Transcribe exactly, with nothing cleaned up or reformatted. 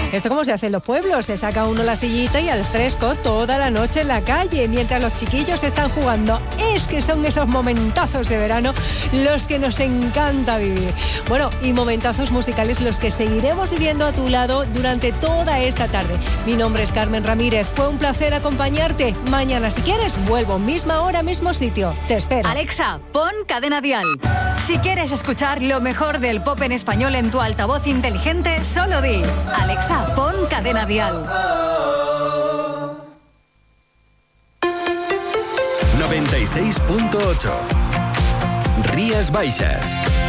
¿Esto cómo se hace en los pueblos? Se saca uno la sillita y al fresco toda la noche en la calle, mientras los chiquillos están jugando. Es que son esos momentazos de verano los que nos encanta vivir. Bueno, y momentazos musicales los que seguiremos viviendo a tu lado durante toda esta tarde. Mi nombre es Carmen Ramírez. Fue un placer acompañarte. Mañana, si quieres, vuelvo. Misma hora, mismo sitio. Te espero. Alexa, pon Cadena Dial. Si quieres escuchar lo mejor del pop en español en tu altavoz inteligente, solo di: Alexa, pon Cadena Dial. noventa y seis punto ocho Rías Baixas.